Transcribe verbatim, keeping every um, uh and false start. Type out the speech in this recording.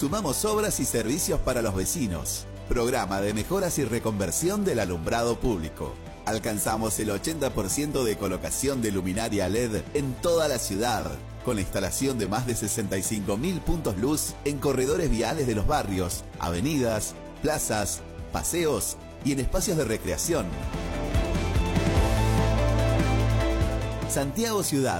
Sumamos obras y servicios para los vecinos. Programa de mejoras y reconversión del alumbrado público. Alcanzamos el ochenta por ciento de colocación de luminaria L E D en toda la ciudad, con la instalación de más de sesenta y cinco mil puntos luz en corredores viales de los barrios, avenidas, plazas, paseos y en espacios de recreación. Santiago Ciudad